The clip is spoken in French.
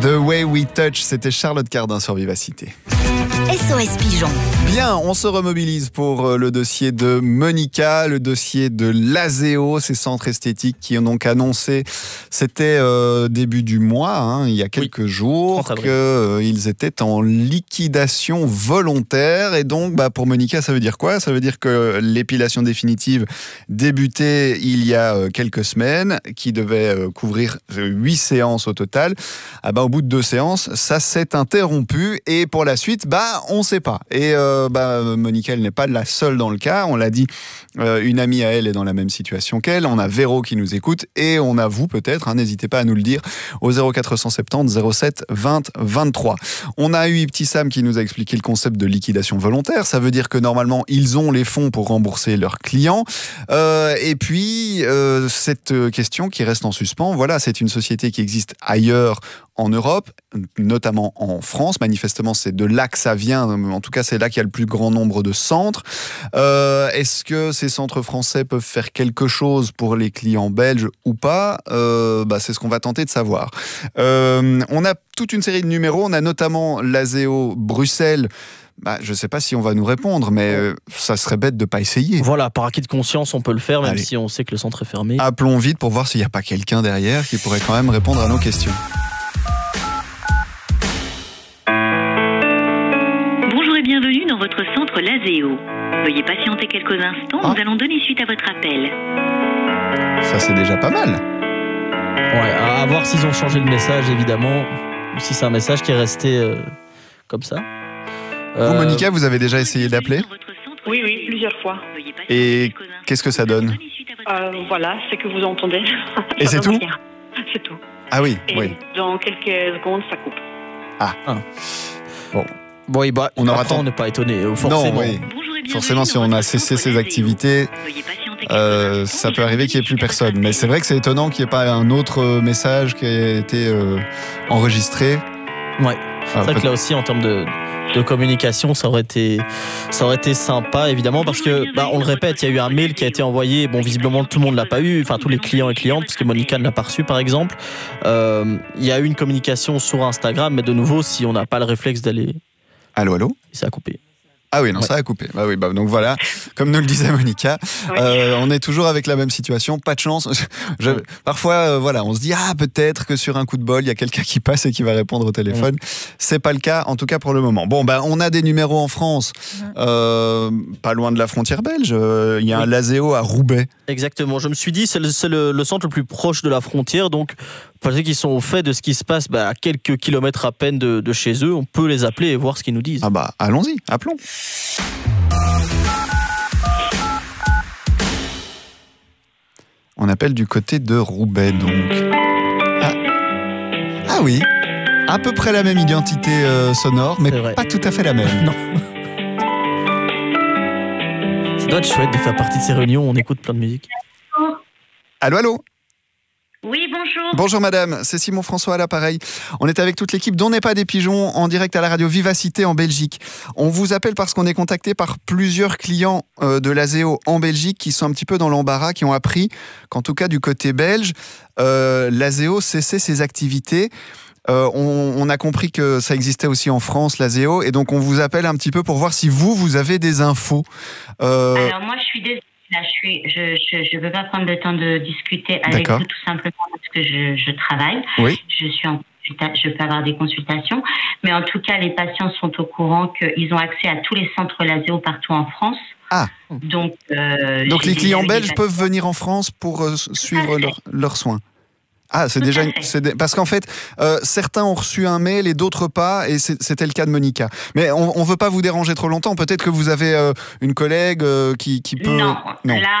The Way We Touch, c'était Charlotte Cardin sur Vivacité. SOS Pigeon. Bien, on se remobilise pour le dossier de Monica, le dossier de l'Azéo, ces centres esthétiques qui ont donc annoncé, c'était début du mois, il y a quelques jours, qu'ils étaient en liquidation volontaire. Et donc, pour Monica, ça veut dire quoi ? Ça veut dire que l'épilation définitive débutait il y a quelques semaines, qui devait couvrir 8 séances au total. Au bout de 2 séances, ça s'est interrompu. Et pour la suite, on ne sait pas. Et Monica, elle n'est pas la seule dans le cas. On l'a dit, une amie à elle est dans la même situation qu'elle. On a Véro qui nous écoute et on a vous peut-être. N'hésitez pas à nous le dire au 0470 07 20 23. On a eu Ibtissam qui nous a expliqué le concept de liquidation volontaire. Ça veut dire que normalement, ils ont les fonds pour rembourser leurs clients. Et puis, cette question qui reste en suspens, voilà, c'est une société qui existe ailleurs en Europe, notamment en France. Manifestement, c'est de là que ça vient. En tout cas, c'est là qu'il y a le plus grand nombre de centres. Est-ce que ces centres français peuvent faire quelque chose pour les clients belges ou pas ? C'est ce qu'on va tenter de savoir. On a toute une série de numéros. On a notamment l'Azéo Bruxelles. Je ne sais pas si on va nous répondre, mais ça serait bête de ne pas essayer. Voilà, par acquis de conscience, on peut le faire, même si on sait que le centre est fermé. Appelons vite pour voir s'il n'y a pas quelqu'un derrière qui pourrait quand même répondre à nos questions. Bienvenue dans votre centre l'Azéo. Veuillez patienter quelques instants, nous allons donner suite à votre appel. Ça, c'est déjà pas mal. Ouais, à voir s'ils ont changé le message, évidemment, ou si c'est un message qui est resté comme ça. Vous, Monica, vous avez déjà essayé d'appeler ? Oui, plusieurs fois. Et qu'est-ce que ça donne ? Voilà, c'est que vous entendez. Et c'est tout ? C'est tout. Ah oui, et oui. Dans quelques secondes, ça coupe. Bon. On n'est pas étonné, forcément. Non, oui. Forcément, si on a cessé ses activités, ça peut arriver qu'il n'y ait plus personne. Mais c'est vrai que c'est étonnant qu'il n'y ait pas un autre message qui ait été enregistré. Ouais. C'est vrai que là aussi, en termes de communication, ça aurait été sympa, évidemment, parce que, on le répète, il y a eu un mail qui a été envoyé. Bon, visiblement, tout le monde ne l'a pas eu, enfin, tous les clients et clientes, parce que Monica ne l'a pas reçu, par exemple. Il y a eu une communication sur Instagram, mais de nouveau, si on n'a pas le réflexe d'aller... Allô ? Ça a coupé. Ah oui, non, ça a coupé. Donc voilà, comme nous le disait Monica, on est toujours avec la même situation, pas de chance. Parfois, on se dit, peut-être que sur un coup de bol, il y a quelqu'un qui passe et qui va répondre au téléphone. C'est pas le cas, en tout cas pour le moment. Bon, on a des numéros en France, pas loin de la frontière belge. Il y a un l'Azéo à Roubaix. Exactement, je me suis dit, c'est le centre le plus proche de la frontière, donc parce qu'ils sont au fait de ce qui se passe à quelques kilomètres à peine de chez eux, on peut les appeler et voir ce qu'ils nous disent. Allons-y, appelons. On appelle du côté de Roubaix, donc. Ah oui, à peu près la même identité sonore, mais pas tout à fait la même. Non. Ça doit être chouette de faire partie de ces réunions où on écoute plein de musique. Allô ? Oui, bonjour. Bonjour madame, c'est Simon François à l'appareil. On est avec toute l'équipe d'On n'est pas des pigeons en direct à la radio Vivacité en Belgique. On vous appelle parce qu'on est contacté par plusieurs clients de l'Azéo en Belgique qui sont un petit peu dans l'embarras, qui ont appris qu'en tout cas du côté belge, l'Azéo cessait ses activités. On a compris que ça existait aussi en France, l'Azéo, et donc on vous appelle un petit peu pour voir si vous avez des infos. Alors moi je suis désolée. Là, je ne veux pas prendre le temps de discuter avec vous tout simplement parce que je travaille. Oui. Je peux avoir des consultations. Mais en tout cas, les patients sont au courant qu'ils ont accès à tous les centres l'Azéo partout en France. Donc les clients belges peuvent venir en France pour suivre leurs soins. Parce qu'en fait, certains ont reçu un mail et d'autres pas, et c'était le cas de Monica. Mais on ne veut pas vous déranger trop longtemps. Peut-être que vous avez une collègue qui peut... Non. Là,